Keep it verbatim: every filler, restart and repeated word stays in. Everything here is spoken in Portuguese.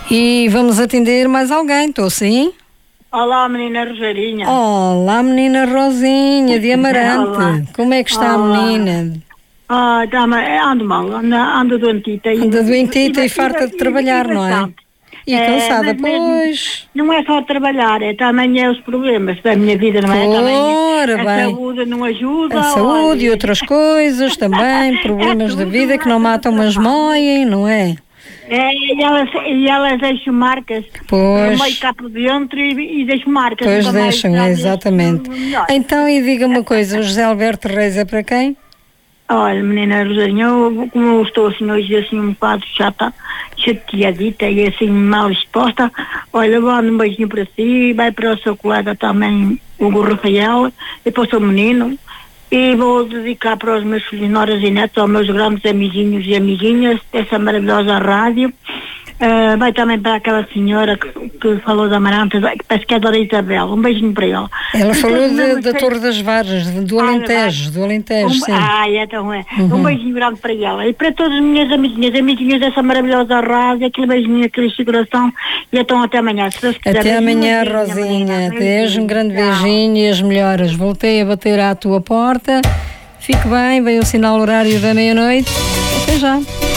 E vamos atender mais alguém, estou sim? Olá, menina Rogerinha. Olá, menina Rosinha de Amarante. Olá. Como é que está Olá. a menina? Ah, tá, mas ando mal, ando, ando doentita. e- Anda doentita e, e- farta de e- trabalhar, e não é? bastante. E É, cansada, mas mesmo- pois. Não é só trabalhar, é também é os problemas da minha vida, não é? Ora Também a bem. saúde não ajuda. A saúde e olha. outras coisas também, problemas da tudo, vida que não é tudo matam, mas trabalho. moem, não é? É, e elas, e elas deixam marcas. Pois. Meio cá por dentro e, e deixam marcas. Pois nunca mais deixam, sabes exatamente. melhor. Então, e diga uma coisa, o José Alberto Reis é para quem? Olha, menina Rosarinha, eu, como eu estou assim hoje assim um bocado chata, chateadita e assim mal exposta, olha, eu mando um beijinho para si, vai para o seu colega também, o Hugo Rafael, e para o seu menino, e vou dedicar para os meus filhos, noras e netos, aos meus grandes amiguinhos e amiguinhas dessa maravilhosa rádio. Uh, vai também para aquela senhora que, que falou da Amarante, que parece que é a Dona Isabel. Um beijinho para ela. Ela E falou todos de- mesmo da sei- Torre das Varas, do Ah, Alentejo, do Alentejo, um, sim. Ah, então é. Uhum. Um beijinho grande para ela. E para todas as minhas amiguinhas, amiguinhas dessa maravilhosa rádio, aquele beijinho, aquele de coração. E então até amanhã. Se Deus quiser. Até Beijinho, amanhã, beijinho, Rosinha. menina. Beijo, um grande Tchau. beijinho e as melhoras. Voltei a bater à tua porta. Fique bem, vem o sinal horário da meia-noite. Até já.